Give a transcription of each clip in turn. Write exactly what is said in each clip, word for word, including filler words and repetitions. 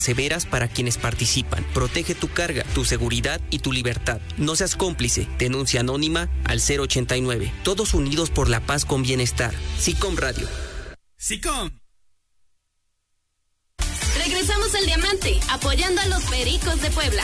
severas para quienes participan. Protege tu carga, tu seguridad y tu libertad. No seas cómplice. Denuncia anónima al cero ochenta y nueve. Todos unidos por la paz con bienestar. SICOM Radio. SICOM. Regresamos al Diamante, apoyando a los Pericos de Puebla.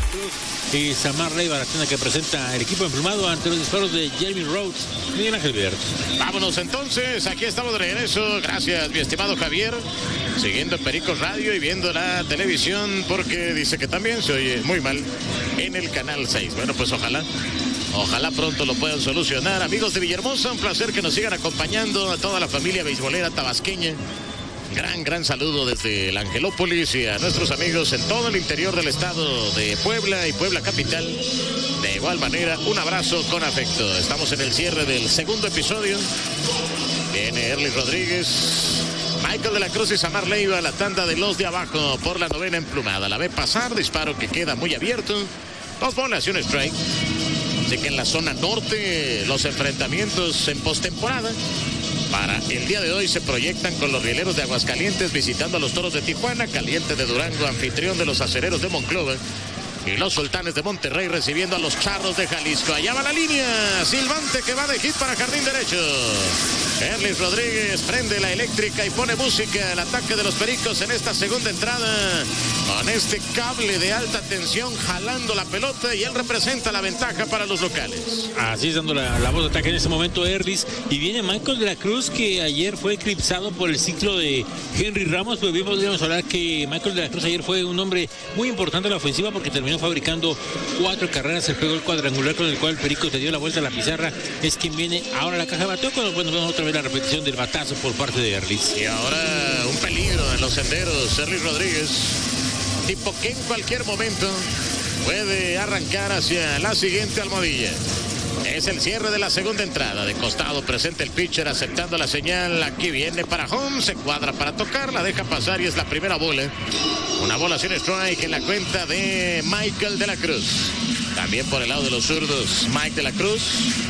Y Samar Leiva, la tienda que presenta el equipo emplumado ante los disparos de Jeremy Rhodes. Miguel Ángel Vert. Vámonos entonces, aquí estamos de regreso. Gracias, mi estimado Javier. Siguiendo Pericos Radio y viendo la televisión, porque dice que también se oye muy mal en el canal seis. Bueno, pues ojalá, ojalá pronto lo puedan solucionar. Amigos de Villahermosa, un placer que nos sigan acompañando, a toda la familia beisbolera tabasqueña. Gran, gran saludo desde el Angelópolis y a nuestros amigos en todo el interior del estado de Puebla y Puebla capital. De igual manera, un abrazo con afecto. Estamos en el cierre del segundo episodio. Viene Erlis Rodríguez, Michael de la Cruz y Samar Leiva, la tanda de los de abajo por la novena emplumada. La ve pasar, disparo que queda muy abierto. Dos bolas y un strike. Así que en la zona norte, los enfrentamientos en postemporada para el día de hoy se proyectan con los rieleros de Aguascalientes visitando a los Toros de Tijuana, Caliente de Durango, anfitrión de los Acereros de Monclova, y los Sultanes de Monterrey recibiendo a los Charros de Jalisco. Allá va la línea, silbante que va de hit para jardín derecho. Erlis Rodríguez prende la eléctrica y pone música al ataque de los Pericos en esta segunda entrada, con este cable de alta tensión jalando la pelota, y él representa la ventaja para los locales. Así es, dando la, la voz de ataque en este momento Erlis, y viene Michael de la Cruz, que ayer fue eclipsado por el ciclo de Henry Ramos, pero bien podríamos hablar que Michael de la Cruz ayer fue un hombre muy importante en la ofensiva porque terminó fabricando cuatro carreras, se pegó el cuadrangular con el cual Perico te dio la vuelta a la pizarra. Es quien viene ahora a la caja de bateo, cuando bueno, vemos otra vez la repetición del batazo por parte de Erlis. Y ahora un peligro en los senderos, Erlis Rodríguez, tipo que en cualquier momento puede arrancar hacia la siguiente almohadilla. Es el cierre de la segunda entrada. De costado presenta el pitcher aceptando la señal. Aquí viene para home, se cuadra para tocar, la deja pasar y es la primera bola. Una bola sin strike en la cuenta de Michael de la Cruz. También por el lado de los zurdos, Mike de la Cruz.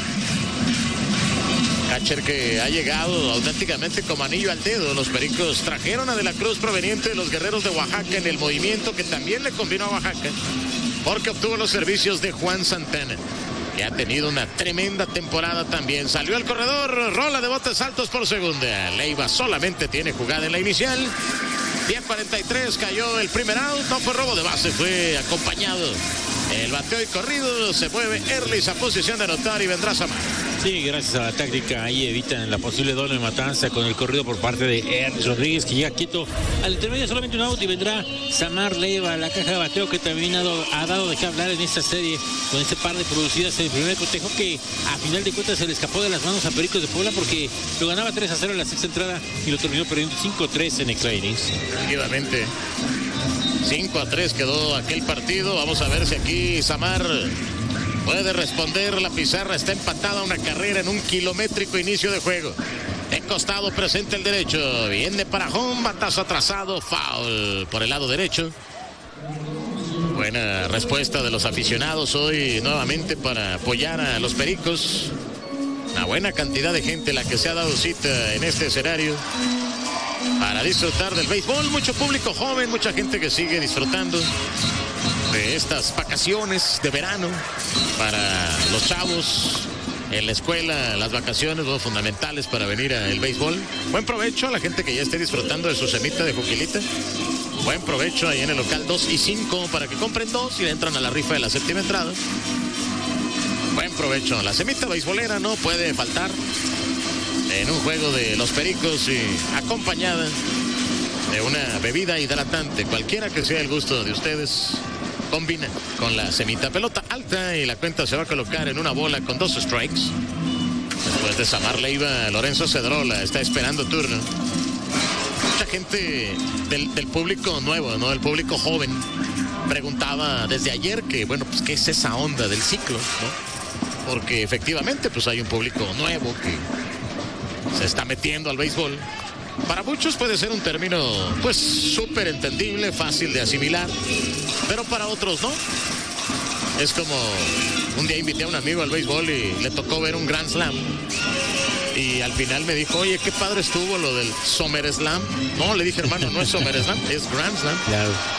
Catcher que ha llegado auténticamente como anillo al dedo. Los Pericos trajeron a de la Cruz proveniente de los Guerreros de Oaxaca en el movimiento que también le convino a Oaxaca, porque obtuvo los servicios de Juan Santana, que ha tenido una tremenda temporada también. Salió al corredor, rola de botes altos por segunda. Leiva solamente tiene jugada en la inicial. diez cuarenta y tres, cayó el primer out, no fue robo de base, fue acompañado el bateo y corrido. Se mueve Erlis a posición de anotar y vendrá Samar. Sí, gracias a la táctica ahí evitan la posible doble matanza con el corrido por parte de Erlis Rodríguez, que llega quieto al intermedio, solamente un out, y vendrá Samar Leiva, la caja de bateo, que también ha dado, ha dado de qué hablar en esta serie con este par de producidas en el primer cotejo, que a final de cuentas se le escapó de las manos a Pericos de Puebla porque lo ganaba tres a cero en la sexta entrada y lo terminó perdiendo cinco a tres en extra innings. Efectivamente, cinco a tres quedó aquel partido. Vamos a ver si aquí Samar puede responder. La pizarra está empatada, una carrera en un kilométrico inicio de juego. De costado presenta el derecho, viene para home, batazo atrasado, foul por el lado derecho. Buena respuesta de los aficionados hoy nuevamente para apoyar a los Pericos. Una buena cantidad de gente la que se ha dado cita en este escenario para disfrutar del béisbol. Mucho público joven, mucha gente que sigue disfrutando de estas vacaciones de verano. Para los chavos en la escuela, las vacaciones son fundamentales para venir al béisbol. Buen provecho a la gente que ya esté disfrutando de su semita de juquilita. Buen provecho ahí en el local dos y cinco para que compren dos y entran a la rifa de la séptima entrada. Buen provecho. La semita beisbolera no puede faltar en un juego de los Pericos, y acompañada de una bebida hidratante, cualquiera que sea el gusto de ustedes, combina con la semita. Pelota alta y la cuenta se va a colocar en una bola con dos strikes. Después de Samar Leiva, Lorenzo Cedrola está esperando turno. Mucha gente del, del público nuevo, ¿no? El público joven preguntaba desde ayer que, bueno, pues qué es esa onda del ciclo, ¿no? Porque efectivamente pues hay un público nuevo que se está metiendo al béisbol. Para muchos puede ser un término pues súper entendible, fácil de asimilar, pero para otros no. Es como un día invité a un amigo al béisbol y le tocó ver un Grand Slam, y al final me dijo, oye, qué padre estuvo lo del Summer Slam. No, le dije, hermano, no es Summer Slam, es Grand Slam. Claro.